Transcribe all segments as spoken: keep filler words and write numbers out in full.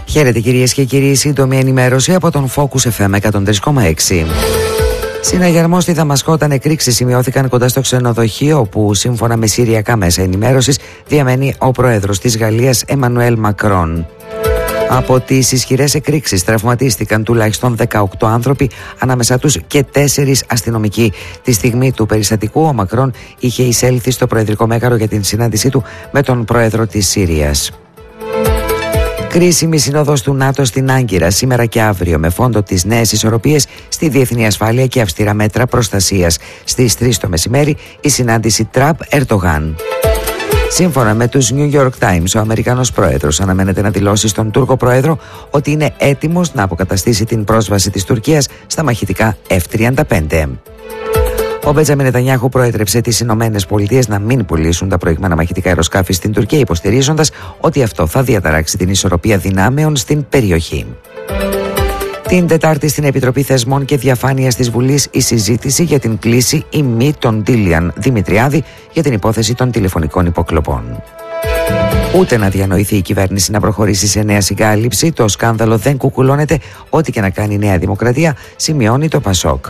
Χαίρετε κυρίες και κύριοι, σύντομη ενημέρωση από τον Focus εφ εμ εκατόν τρία κόμμα έξι. Συναγερμό στη Δαμασκό, όταν εκρήξεις σημειώθηκαν κοντά στο ξενοδοχείο όπου, σύμφωνα με συριακά μέσα ενημέρωσης, διαμένει ο πρόεδρος της Γαλλίας Εμμανουέλ Μακρόν. Από τις ισχυρές εκρήξεις τραυματίστηκαν τουλάχιστον δεκαοκτώ άνθρωποι, ανάμεσά τους και τέσσερις αστυνομικοί. Τη στιγμή του περιστατικού, ο Μακρόν είχε εισέλθει στο Προεδρικό Μέγαρο για την συνάντησή του με τον πρόεδρο της Συρίας. Κρίσιμη σύνοδος του ΝΑΤΟ στην Άγκυρα σήμερα και αύριο, με φόντο τις νέες ισορροπίες στη διεθνή ασφάλεια και αυστηρά μέτρα προστασίας. Στις τρεις το μεσημέρι η συνάντηση Τραμπ-Ερντογάν. Σύμφωνα με τους New York Times, ο Αμερικανός πρόεδρος αναμένεται να δηλώσει στον Τούρκο πρόεδρο ότι είναι έτοιμος να αποκαταστήσει την πρόσβαση της Τουρκίας στα μαχητικά εφ τριάντα πέντε. Ο Μπέτζαμιν Νετανιάχου προέτρεψε τις Ηνωμένες Πολιτείες να μην πουλήσουν τα προηγμένα μαχητικά αεροσκάφη στην Τουρκία, υποστηρίζοντας ότι αυτό θα διαταράξει την ισορροπία δυνάμεων στην περιοχή. Την Τετάρτη στην Επιτροπή Θεσμών και Διαφάνειας της Βουλής η συζήτηση για την κλίση ή μη των Ντίλιαν Δημητριάδη για την υπόθεση των τηλεφωνικών υποκλοπών. Ούτε να διανοηθεί η κυβέρνηση να προχωρήσει σε νέα συγκάλυψη, το σκάνδαλο δεν κουκουλώνεται, ό,τι και να κάνει η Νέα Δημοκρατία, σημειώνει το Πασόκ.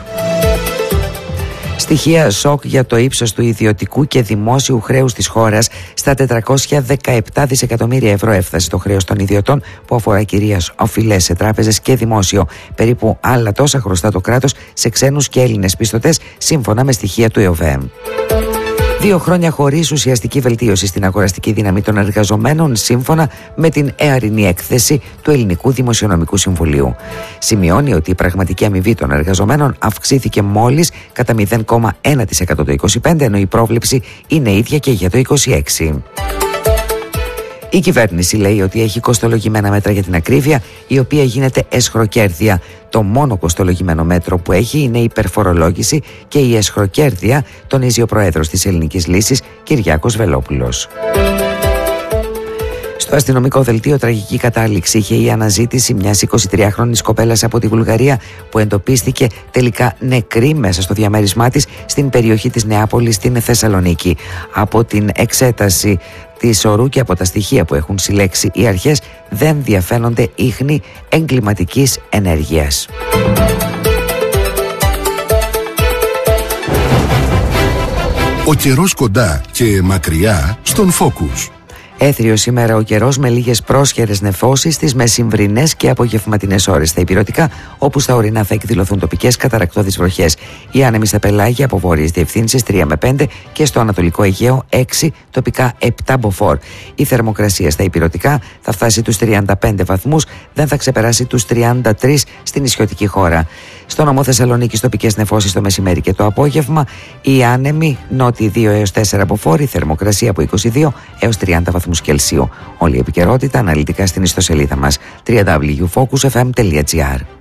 Στοιχεία σοκ για το ύψος του ιδιωτικού και δημόσιου χρέους της χώρας. Στα τετρακόσια δεκαεπτά δισεκατομμύρια ευρώ έφτασε το χρέος των ιδιωτών, που αφορά κυρίως οφειλές σε τράπεζες και δημόσιο. Περίπου άλλα τόσα χρωστά το κράτος σε ξένους και Έλληνες πιστωτές, σύμφωνα με στοιχεία του ΕΟΒΕΜ. Δύο χρόνια χωρίς ουσιαστική βελτίωση στην αγοραστική δύναμη των εργαζομένων, σύμφωνα με την εαρινή έκθεση του Ελληνικού Δημοσιονομικού Συμβουλίου. Σημειώνει ότι η πραγματική αμοιβή των εργαζομένων αυξήθηκε μόλις κατά μηδέν κόμμα ένα τοις εκατό το είκοσι πέντε, ενώ η πρόβλεψη είναι ίδια και για το είκοσι έξι. Η κυβέρνηση λέει ότι έχει κοστολογημένα μέτρα για την ακρίβεια, η οποία γίνεται εσχροκέρδεια. Το μόνο κοστολογημένο μέτρο που έχει είναι η υπερφορολόγηση και η εσχροκέρδεια, τονίζει ο πρόεδρος της Ελληνικής Λύσης, Κυριάκος Βελόπουλος. Στο αστυνομικό δελτίο, τραγική κατάληξη είχε η αναζήτηση μιας εικοσιτριάχρονης κοπέλας από τη Βουλγαρία, που εντοπίστηκε τελικά νεκρή μέσα στο διαμέρισμά της στην περιοχή της Νεάπολης στην Θεσσαλονίκη. Από την εξέταση της ορού και από τα στοιχεία που έχουν συλλέξει οι αρχές, δεν διαφαίνονται ίχνη εγκληματικής ενέργειας. Ο καιρός κοντά και μακριά στον Focus. Έθριο σήμερα ο καιρός, με λίγες πρόσχερες νεφώσεις στις μεσημβρινές και απογευματινές ώρες στα ηπειρωτικά, όπου στα ορεινά θα εκδηλωθούν τοπικές καταρρακτώδεις βροχές. Οι άνεμοι στα πελάγια από βόρειες διευθύνσεις τρία με πέντε και στο Ανατολικό Αιγαίο έξι, τοπικά επτά μποφόρ. Η θερμοκρασία στα ηπειρωτικά θα φτάσει τους τριάντα πέντε βαθμούς, δεν θα ξεπεράσει τους τριάντα τρεις στην νησιωτική χώρα. Στο νομό Θεσσαλονίκης τοπικές νεφώσεις το μεσημέρι και το απόγευμα. Οι άνεμοι νότιοι δύο έως τέσσερα μποφόρ, θερμοκρασία από είκοσι δύο έως τριάντα βαθμούς Κελσίου. Όλη η επικαιρότητα αναλυτικά στην ιστοσελίδα μας double-u double-u double-u τελεία focus f m τελεία g r.